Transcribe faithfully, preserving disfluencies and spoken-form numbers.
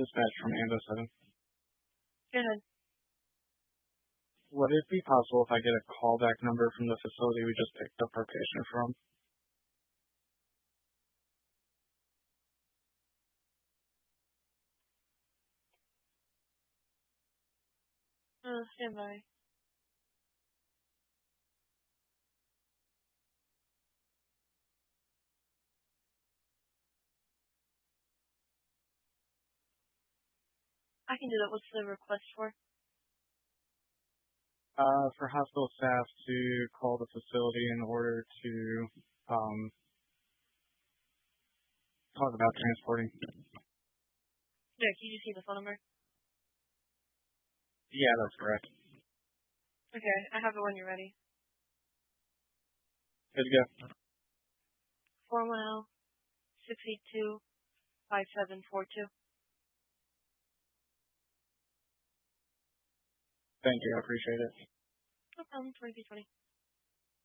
dispatch from Ando seven. Go ahead. Would it be possible if I get a callback number from the facility we just picked up our patient from? Uh, stand by. I can do that. What's the request for? Uh, for hospital staff to call the facility in order to um, talk about transporting. Yeah, can you just see the phone number? Yeah, that's correct. Okay, I have it when you're ready. Good to go. four one zero, six eight two, five seven four two. Thank you, I appreciate it. No problem, twenty-three twenty.